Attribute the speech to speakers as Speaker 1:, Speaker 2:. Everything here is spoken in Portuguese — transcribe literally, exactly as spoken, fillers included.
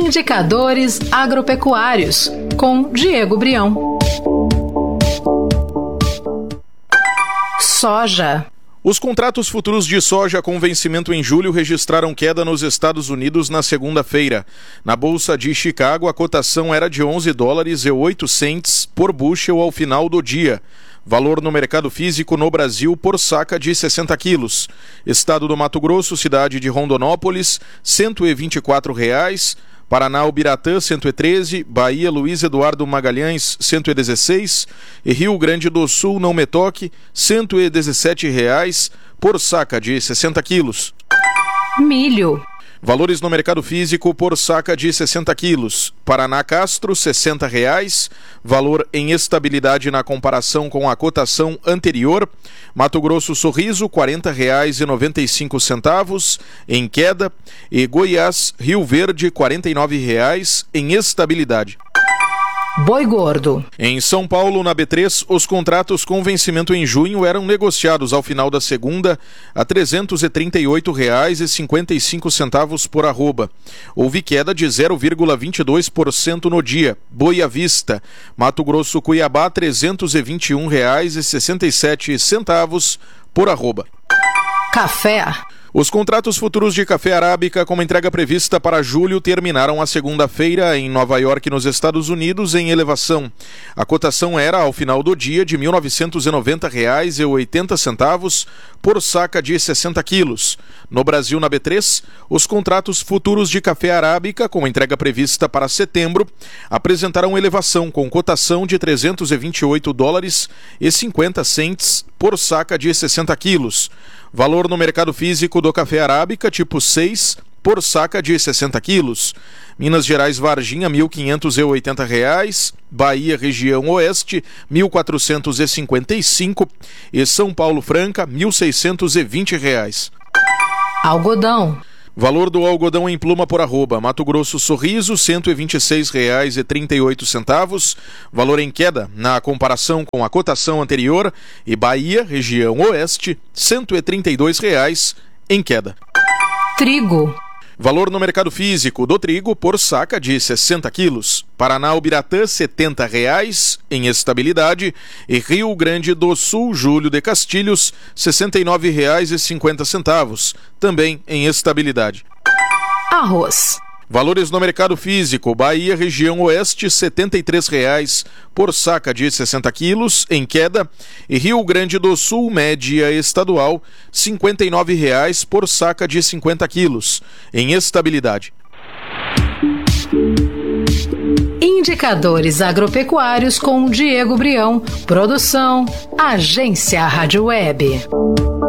Speaker 1: Indicadores agropecuários, com Diego Brião. Soja.
Speaker 2: Os contratos futuros de soja com vencimento em julho registraram queda nos Estados Unidos na segunda-feira. Na Bolsa de Chicago, a cotação era de onze dólares e oito centes por bushel ao final do dia. Valor no mercado físico no Brasil por saca de sessenta quilos. Estado do Mato Grosso, cidade de Rondonópolis, cento e vinte e quatro reais. Paraná, Ubiratã, cento e treze, Bahia, Luiz Eduardo Magalhães, cento e dezesseis e Rio Grande do Sul, Não Me Toque, cento e dezessete reais por saca de sessenta quilos.
Speaker 1: Milho.
Speaker 2: Valores no mercado físico por saca de sessenta quilos. Paraná Castro, sessenta reais. Valor em estabilidade na comparação com a cotação anterior. Mato Grosso Sorriso, quarenta reais e noventa e cinco centavos em queda. E Goiás, Rio Verde, quarenta e nove reais em estabilidade.
Speaker 1: Boi gordo.
Speaker 2: Em São Paulo, na B três, os contratos com vencimento em junho eram negociados ao final da segunda a trezentos e trinta e oito reais e cinquenta e cinco centavos por arroba. Houve queda de zero vírgula vinte e dois por cento no dia. Boi à vista. Mato Grosso Cuiabá, trezentos e vinte e um reais e sessenta e sete centavos por arroba.
Speaker 1: Café.
Speaker 2: Os contratos futuros de café arábica com entrega prevista para julho terminaram a segunda-feira em Nova York, nos Estados Unidos, em elevação. A cotação era, ao final do dia, de mil novecentos e noventa reais e oitenta centavos por saca de sessenta quilos. No Brasil, na B três, os contratos futuros de café arábica com entrega prevista para setembro apresentaram elevação com cotação de trezentos e vinte e oito dólares e cinquenta centes por saca de sessenta quilos. Valor no mercado físico do café arábica tipo seis por saca de sessenta quilos. Minas Gerais Varginha, mil quinhentos e oitenta reais. Bahia região oeste, mil quatrocentos e cinquenta e cinco. E São Paulo Franca, mil seiscentos e vinte reais.
Speaker 1: Algodão.
Speaker 2: Valor do algodão em pluma por arroba. Mato Grosso Sorriso, cento e vinte e seis reais e trinta e oito centavos. Valor em queda na comparação com a cotação anterior. E Bahia, região oeste, cento e trinta e dois reais em queda.
Speaker 1: Trigo.
Speaker 2: Valor no mercado físico do trigo por saca de sessenta quilos. Paraná Ubiratã, setenta reais em estabilidade. E Rio Grande do Sul, Júlio de Castilhos, sessenta e nove reais e cinquenta centavos, também em estabilidade.
Speaker 1: Arroz.
Speaker 2: Valores no mercado físico. Bahia, região oeste, setenta e três reais por saca de sessenta quilos, em queda. E Rio Grande do Sul, média estadual, cinquenta e nove reais por saca de cinquenta quilos, em estabilidade.
Speaker 1: Indicadores agropecuários com Diego Brião. Produção, Agência Rádio Web.